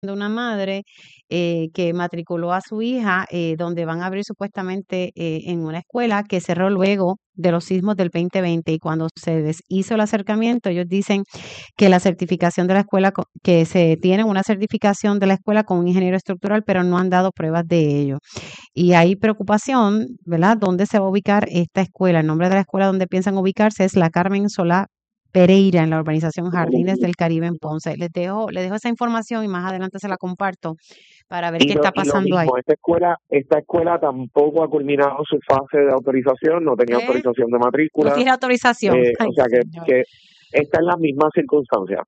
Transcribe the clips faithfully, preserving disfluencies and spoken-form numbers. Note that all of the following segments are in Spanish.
de una madre eh, que matriculó a su hija, eh, donde van a abrir supuestamente eh, en una escuela que cerró luego de los sismos del dos mil veinte, y cuando se les hizo el acercamiento, ellos dicen que la certificación de la escuela, co- que se tienen una certificación de la escuela con un ingeniero estructural, pero no han dado pruebas de ello. Y hay preocupación, ¿verdad? ¿Dónde se va a ubicar esta escuela? El nombre de la escuela donde piensan ubicarse es la Carmen Solá Pereira, en la urbanización Jardines del Caribe en Ponce. Les dejo, les dejo esa información y más adelante se la comparto para ver Y qué lo, está y lo pasando ahí. mismo, esta escuela, esta escuela tampoco ha culminado su fase de autorización, no tenía ¿Eh? autorización de No matrícula, tiene autorización. eh, o Ay, sea que, señor. que está en las mismas circunstancias.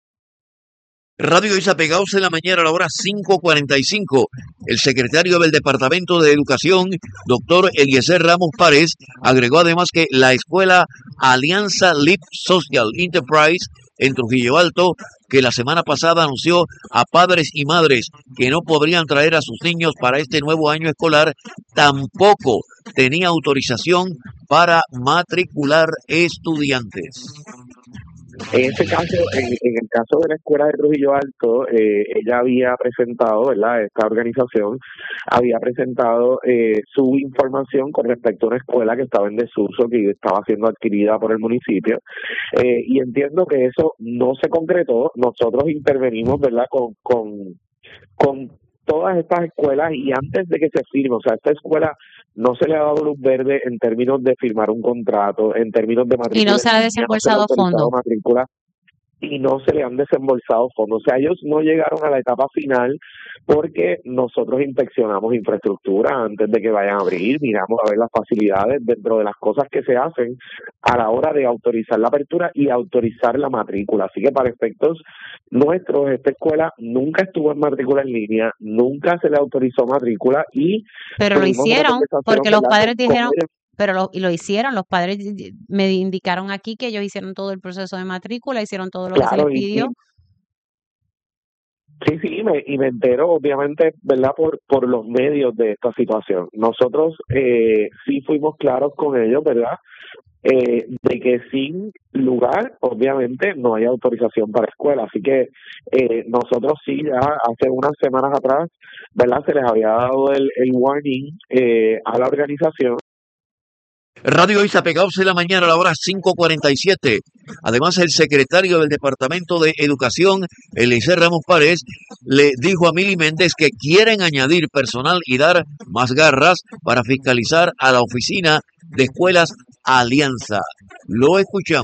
Radio Isa Pegados en la mañana a la hora cinco cuarenta y cinco. El secretario del Departamento de Educación, doctor Eliezer Ramos Párez, agregó además que la escuela Alianza Leap Social Enterprise en Trujillo Alto, que la semana pasada anunció a padres y madres que no podrían traer a sus niños para este nuevo año escolar, tampoco tenía autorización para matricular estudiantes. En este caso, en, en el caso de la escuela de Trujillo Alto, eh, ella había presentado, ¿verdad? Esta organización había presentado eh, su información con respecto a una escuela que estaba en desuso, que estaba siendo adquirida por el municipio, eh, y entiendo que eso no se concretó. Nosotros intervenimos, ¿verdad? Con, con, con todas estas escuelas, y antes de que se firme, o sea, esta escuela no se le ha dado luz verde en términos de firmar un contrato, en términos de Y no matrícula se en le ha línea, no se le ha desembolsado autorizado fondo. matrícula y no se le han desembolsado fondos. O sea, ellos no llegaron a la etapa final porque nosotros inspeccionamos infraestructura antes de que vayan a abrir, miramos a ver las facilidades dentro de las cosas que se hacen a la hora de autorizar la apertura y autorizar la matrícula. Así que para efectos nuestros, esta escuela nunca estuvo en matrícula en línea, nunca se le autorizó matrícula y Pero lo tuvimos una hicieron conversación, porque los ¿verdad?, padres con, con dijeron, ellos. pero lo, y lo hicieron, los padres di- di- me indicaron aquí que ellos hicieron todo el proceso de matrícula, hicieron todo lo que se les Claro, y, y pidió. sí, sí, y me, y me entero, obviamente, ¿verdad?, por, por los medios de esta situación. Nosotros eh, sí fuimos claros con ellos, ¿verdad?, eh, de que sin lugar, obviamente, no hay autorización para escuela. Así que eh, nosotros sí, ya hace unas semanas atrás, ¿verdad?, se les había dado el, el warning eh, a la organización. Radio Isa Pegados en la mañana a la hora cinco cuarenta y siete. Además, el secretario del Departamento de Educación, Eliezer Ramos Párez, le dijo a Mili Méndez que quieren añadir personal y dar más garras para fiscalizar a la oficina de escuelas Alianza. Lo escuchamos.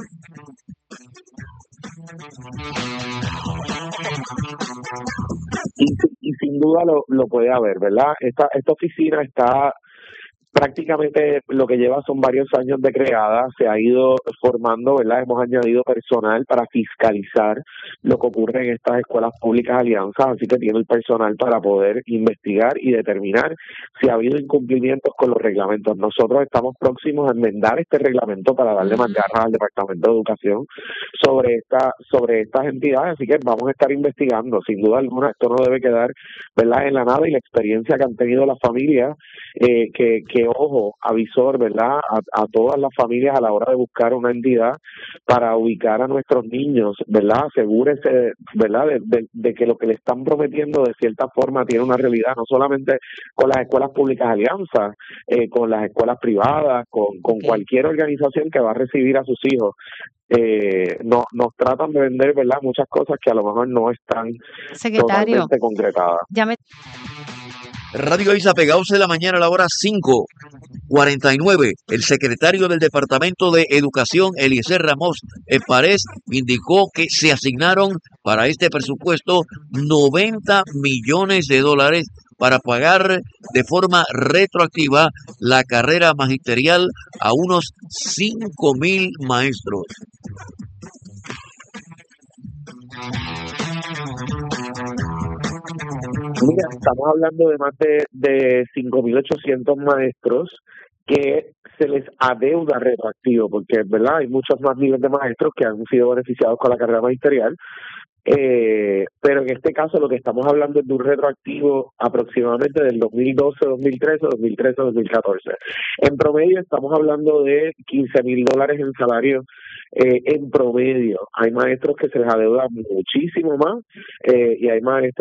Y, y sin duda lo, lo puede haber, ¿verdad? Esta, esta oficina está prácticamente, lo que lleva son varios años de creada, se ha ido formando, ¿verdad? Hemos añadido personal para fiscalizar lo que ocurre en estas escuelas públicas alianzas, así que tiene el personal para poder investigar y determinar si ha habido incumplimientos con los reglamentos. Nosotros estamos próximos a enmendar este reglamento para darle más garras al Departamento de Educación sobre esta, sobre estas entidades, así que vamos a estar investigando, sin duda alguna. Esto no debe quedar, ¿verdad?, en la nada, y la experiencia que han tenido las familias, eh, que, que ojo, avisor, ¿verdad?, a, a todas las familias a la hora de buscar una entidad para ubicar a nuestros niños, ¿verdad? Asegúrese, ¿verdad?, de, de, de que lo que le están prometiendo de cierta forma tiene una realidad, no solamente con las escuelas públicas alianzas, eh, con las escuelas privadas, con, con Okay. cualquier organización que va a recibir a sus hijos. Eh, no, nos tratan de vender, ¿verdad?, muchas cosas que a lo mejor no están Secretario, totalmente concretadas. ya me Radio Isa Pegados en la mañana a la hora cinco cuarenta y nueve. El secretario del Departamento de Educación, Eliezer Ramos Párez, indicó que se asignaron para este presupuesto noventa millones de dólares para pagar de forma retroactiva la carrera magisterial a unos cinco mil maestros. Mira, estamos hablando de más de, de cinco mil ochocientos maestros que se les adeuda retroactivo, porque, ¿verdad?, hay muchos más miles de maestros que han sido beneficiados con la carrera magisterial, eh, pero en este caso lo que estamos hablando es de un retroactivo aproximadamente del dos mil doce, dos mil trece, dos mil trece, dos mil catorce. En promedio estamos hablando de quince mil dólares en salario eh, en promedio. Hay maestros que se les adeuda muchísimo más eh, y hay maestros